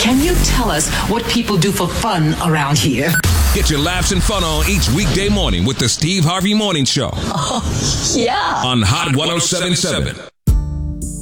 Can you tell us what people do for fun around here? Get your laughs and fun on each weekday morning with the Steve Harvey Morning Show. Oh, yeah. On Hot 107.7.